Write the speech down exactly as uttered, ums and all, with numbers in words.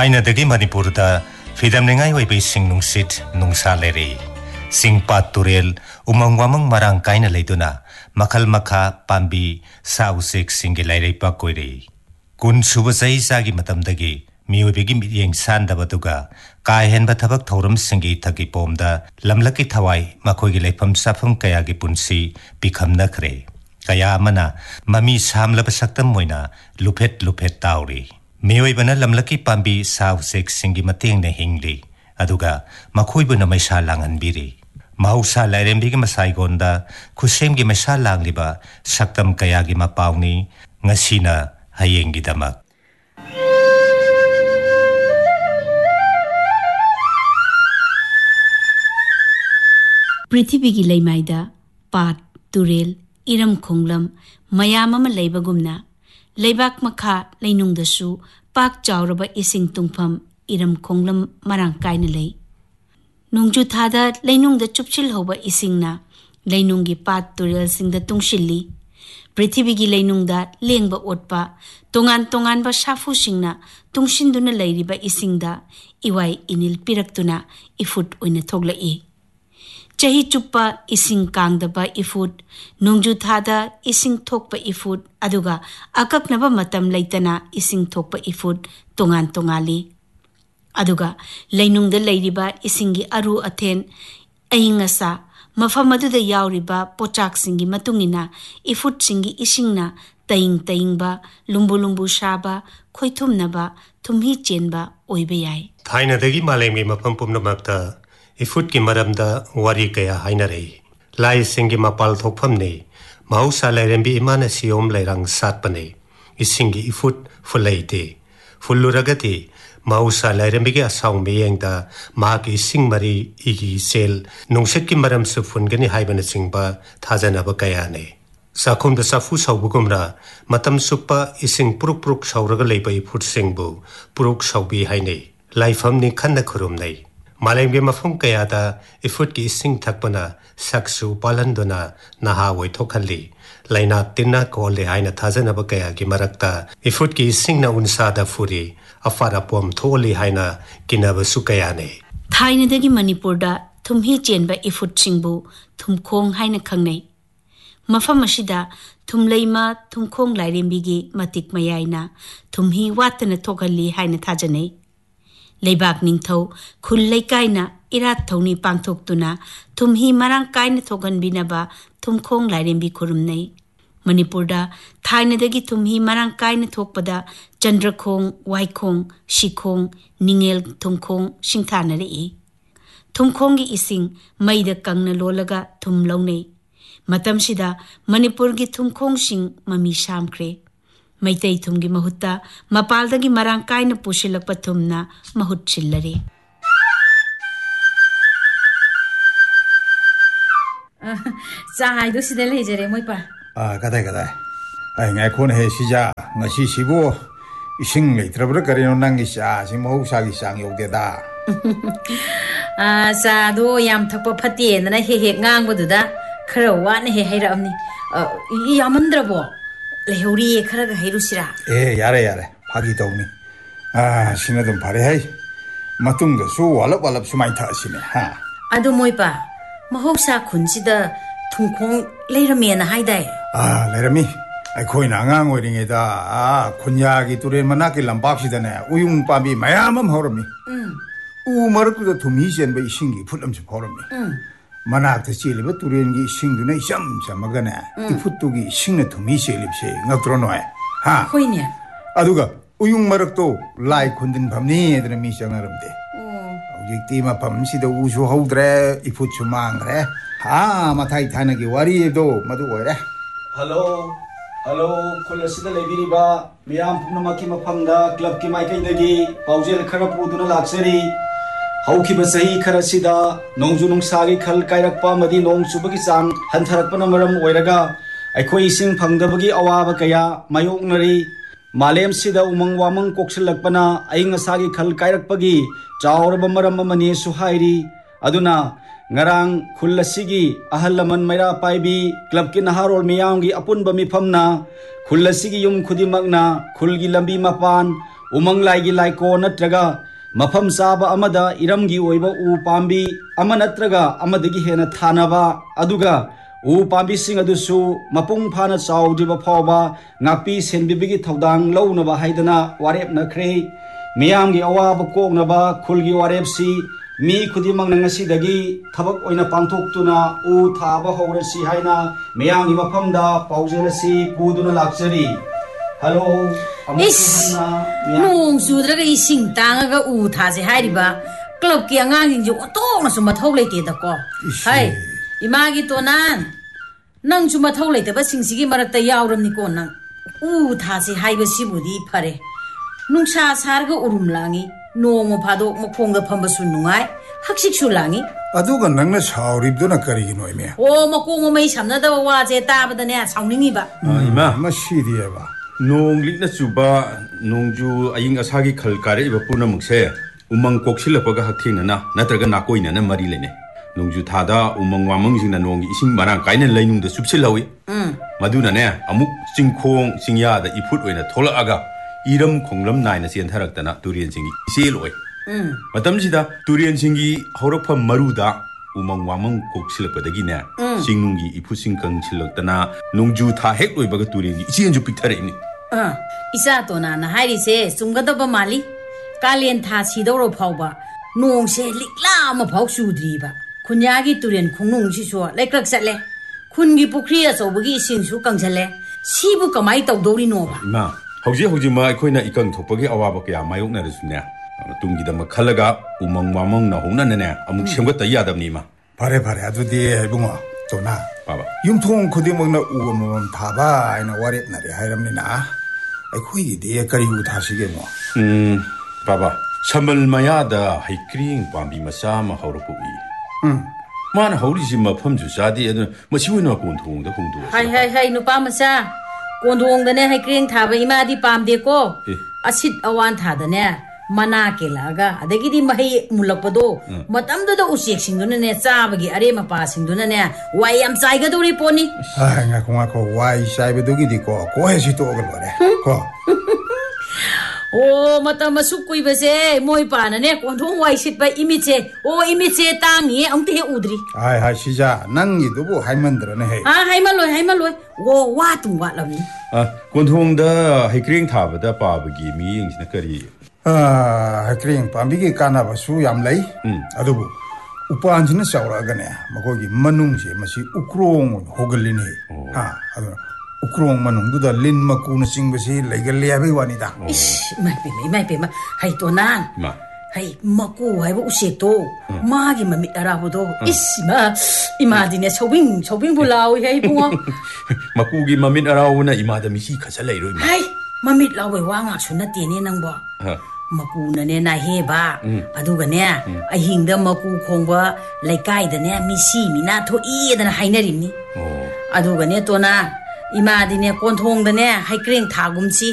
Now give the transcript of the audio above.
थाइनदगी मणिपुरदा फिदमनिंगाई ओइबै सिंग नुंसित नुंसा लेरे सिंगपात तुरेल उमंग वामंग मरांग काइना लेदुना मखल मखा पांबी सा उसेक सिंगे लाइरेपा कोइरे कुन सुब चही सागी मतमदगी मियोबेगी मियेंग सानदबदुगा काहेनबा थबक थौरम सिंगे थगी पोमदा लमलकी थवाई मखोगी लेफम साफम कयागी पुंसी पिखमनखरे कया मना ममी सामलब सक्तम मोइना लुफेट लुफेट ताउरी मियोइबना लमलकी पांबी सा उसेक सिंगी मतेंगना हिंगली अदुगा मखोइबुना मैसा लांगनबिरी महौसा लाइरेंबिगी मसाइगोंदा खुसेमगी मैसा लांगलिबा सक्तम कयागी मपाउनी ngasina hayenggidamak पृथ्वीगी लैमाइदा पात तुरेल इरम खोंगलम मयाम अमा लैबगुमना लैबाक मखा लैनुंगदसु पाक चावरबा इसिंग तुंगफम इरम खोंगलम मरांग कायना लै नोंजु थादा लैनुंगदा चुपचिल होबा इसिंगना लैनुंगी पात तुरेल सिंगदा तुंगशिल्ली पृथ्वीगी लैनुंगदा लेंगबा ओटपा तोंगान तोंगानबा साफुसिंगना तुंगशिंदुना लैरिबा इसिंगदा इवाई इनिल पिरक्तुना इफुट ओइना थोगलाई चही चुप्पा इसिंग कांगदबा इफुट नोंजु थादा इसिंग थोकपा इफुट अदुगा अककनबा मतम लैतना इसिंग थोकपा इफुट तोंगान तोंगाली अदुगा लैनुंगदा लैरिबा इसिंगी अरु अथेन अहिंगसा मफम अदुदा यावरिबा पोचाकसिंगी मतुंगिना इफुटसिंगी इसिंगना तयिंग तयिंगबा लुंबु लुंबु साबा खोइथुमनबा थुमहि चेनबा ओइबे याय थाइनदगी मालेमगी मफम पुमनमक्ता इफुट की मरमदा वारी कया हाइनरे लाई सिंगी मपाल थोकफमने महौसा लाइरेंबी इमाना सियोम लाइरंग सातपने इसिंगी इफुट फुलैते फुल्लुरगति महौसा लाइरेंबीगी असाउ मेयंगदा मागी सिंग मरी इगी सेल नुंसेट की मरम से फुनगनी हाइबन सिंगबा थाजनबा कयाने साखुमदा साफु सौबुगुमरा मतम सुप्पा इसिंग पुरुक पुरुक सौरगा लैबा इफुट सिंगबु पुरुक सौबी हाइने लाइफमनि खन्ना खुरुमनै मालेमगे मफम कयादा इफुट की इसिंग थकपना सक्सु पालंदुना नहा वैथोखल्ली लाइना तिन्ना कोले हाइना थाजनबा कयागी मरक्ता इफुट की इसिंगना उनसादा फुरी अफारा पोम थोली हाइना किनबसु कयाने थाइनदगी मणिपुरदा थुमहि चेनबा इफुट सिंगबु थुमखोंग हाइना खंगनै मफम असिदा थुमलैमा थुमखोंग लाइरेंबिगी मतिक मयाइना थुमहि वातना थोगल्ली हाइना थाजनै लेबाक निंथौ खुल लैकाइना इरात थौनी पांथोक्तुना थुमहि मरांग काइना थोगनबिनबा थुमखोंग लाइरेंबी खुरुमनै मणिपुरदा थाइनदगी थुमहि मरांग काइना थोकपदा चंद्रखोंग वाइखोंग शिखोंग निंगेल थुमखोंग सिंथानरेई थुमखोंगी इसिंग मैदा कंगना लोलगा थुम लौनै मतमसिदा मणिपुरगी थुमखोंगसिंग ममी सामख्रे मैतै थुमगी महुत्ता मपालदगी मरांग काइना पुशिलकपा थुमना महुत सिल्लरे चाहाइदो सिदा लेजरे मोइपा आ कदाय कदाय ai ngai khon he sija ngasi sibo ising leitrabra karino nangi cha si mohsa gi sang yogde da a sa do yam thakpa phati na he he ngang bodu da khara wa na he hairamni i yamandrabo leuri khara ga hairusira e yare yare phagi tawni a sina dum phare hai matung da su walap walap sumai tha sine ha adu moipa mohsa khunsi da thungkhong leirame na haidai a leirami ꯑꯩꯈꯣꯏꯅ ꯑꯉꯥꯡ ꯑꯣꯏꯔꯤꯉꯩꯗ ꯑꯥ ꯈꯨꯟꯌꯥꯒꯤ ꯇꯨꯔꯦꯟ ꯃꯅꯥꯛꯀꯤ ꯂꯝꯄꯥꯛꯁꯤꯗꯅꯦ ꯎꯌꯨꯡ ꯄꯥꯝꯕꯤ ꯃꯌꯥꯝ ꯑꯃ ꯍꯧꯔꯝꯃꯤ ꯎ ꯃꯔꯛꯇꯨꯗ ꯊꯨꯝꯍꯤ ꯆꯦꯟꯕ ꯏꯁꯤꯡꯒꯤ ꯏꯐꯨꯠ ꯑꯃꯁꯨ ꯐꯥꯎꯔꯝꯃꯤ ꯃꯅꯥꯛꯇ ꯆꯦꯜꯂꯤꯕ ꯇꯨꯔꯦꯟꯒꯤ ꯏꯁꯤꯡꯗꯨꯅ ꯏꯆꯝ ꯆꯝꯃꯒꯅꯦ ꯏꯐꯨꯠꯇꯨꯒꯤ ꯏꯁꯤꯡꯅ ꯊꯨꯝꯍꯤ ꯆꯦꯜꯂꯤꯕꯁꯦ ꯉꯛꯇ꯭ꯔꯣ ꯅꯣꯏ ꯍꯥ ꯍꯣꯏꯅꯦ ꯑꯗꯨꯒ ꯎꯌꯨꯡ ꯃꯔꯛꯇꯣ ꯂꯥꯏ ꯈꯨꯟꯖꯤꯟꯐꯝꯅꯤ ꯍꯥꯏꯗꯅ ꯃꯤ ꯆꯪꯅꯔꯝꯗꯦ ꯍꯧꯖꯤꯛꯇꯤ ꯃꯐꯝꯁꯤꯗ ꯎꯁꯨ ꯍꯧꯗ꯭ꯔꯦ ꯏꯐꯨꯠꯁꯨ ꯃꯥꯡꯈ꯭ꯔꯦ ꯍꯥ ꯃꯊꯥꯏ ꯊꯥꯏꯅꯒꯤ ꯋꯥꯔꯤꯗꯣ ꯃꯗꯨ ꯑꯣꯏꯔꯦ ꯍꯜꯂꯣ Hello, Kolasida Lebiriba, Miam Punamaki Mapanga, Club Kimaikagi, Paujel Karapuduna Laxeri, Haukibasai Karasida, Nonjunung Sagi Kal Kairakpa Madi Nong Subakisan, Hantarakpanamaram Oiraga, Aikoi Sing Pangdabagi Awabakaya, Mayoknari, Malem Sida Umang Wamang Koksilakpana, Aingasagi Kal Kairakpagi, Chaurabamaram Mani Suhairi, Aduna. ngarang khulasigi ahalaman maira paibi club ki naharol miyang gi apun ba mifamna khulasigi yum khudimakna khulgi lambi mapan umang laigi laiko natraga mafam saba amada iramgi oiba u pambi ama natraga amadagi hena thanaba aduga u pambi sing adusu mapung phana chaudriba phawba ngapi senbibigi thodang launaba haidana warep nakhre miyamgi awaba koknaba khulgi warep si mi khudimang nangasidagi thabak oina pangthoktuna u thaba hawrasi haina miyamgi mafamda paujelasi puduna lakchari hello Is nung sudraga ising tangaga u thase hairiba club ki angang ju otong su mathau leite da ko hai imagi tonan nang su mathau leite ba singsigi marakta yawram ni ko nang u thase haiba sibudi phare nungsa sarga urum langi nong phadok makhong da phamba su nungai haksik su langi aduga nangna sauribduna karigi noime o makong mai samna da wa je ta ba ne saungningi ba ima mashidieba nong likna chuba nongju aying asagi khalkare iba puna mukse umang koksilapga hakthina na natraga nakoina na mari lene nongju thada umang wamang singna nongi ising marang kaina lainung da subsilawi um maduna ne amuk chingkhong chingya da ifut oina thola aga iram khonglam naina sen tharaktana turian singi iseloi um matam sida turian singi haurakpham maruda umang wamang koksilapdagi ne singnungi ifusing kang chilaktana nongju tha hek oibaga turian gi isen ju pikthare ni ah isa to na na hairi se sumgadaba mali kalien tha sidoro phawba nong se likla ma phau sudri ba khunyagi turen khungnung si so lekrak satle khungi pukri achobagi sing su kangchale sibu kamai tawdori no ba ima hauji hauji ma aikoina ikang thopagi awaba kya mayokna resune tumgi da makhalaga umang wamang na hongna ne amuk semgat ta yadamni ma pare pare adudi bungo tona baba yumthong khudimangna ugamam thaba aina warep nare hairamni na akhoi de kari u thasige mo 음 baba samal mayada haikring pambi masa ma haurupu i 음 mana haurisi mafam ju jadi adu masiwina konthong da kongdu hai hai hai nupa masa kondong da ne haikring thaba imadi pamde ko asit awan tha da ne mana kelaga adagi di mahi mulakpado matamda da usek singduna ne chabagi are mapa singduna ne wai am chaiga dori poni ai nga ko nga ko wai saibedugi di ko ko he sito galore ko o matam masuk kui base moi pa na ne kondong wai sit ba imiche o imiche tangi amte he udri ai hai sija nangi dubu haimandra ne he ha haimaloi haimaloi wo wa tung wa lamni 아 konthong da haikring thaba da pabagi mi yingsina kari 아, 그ring 밤비기 까나바수 얌라이. 음. 아두부. 우빠안지는 싸우라가네. 뭐거기 만웅지 마시 우크롱 호글리니. 아, 아두. 우크롱 만웅두다 린 마꾸는 싱바시 레ገል리아비 와니다. 이씨, 마이페마, 마이페마. 하이 또난. 마. 하이 마꾸 하이보 우시도 마기 마미 알아보도. 이씨, 마 이마디네 소빙 소빙 불라오 헤이봉아. 마꾸기 마민 알아오나 이마다 미시 가살레이로 이마. 하이 마밋 라오에 왕아 춘나 띠니 낭보. makunane na heba aduga ne ahingda maku khongba laikai da ne misi mina tho i da hainari ni aduga ne to na ima di ne konthong da ne haikring thagum chi